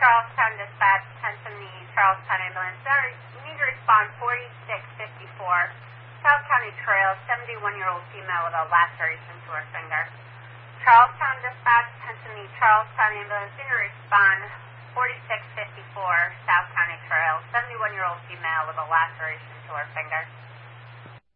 Charlestown Dispatch, attention the Charlestown Ambulance. You need to respond 4654, South County Trail, 71-year-old female with a laceration to her finger. Charlestown Dispatch, attention the Charlestown Ambulance. You need to respond 4654, South County Trail, 71-year-old female with a laceration to her finger.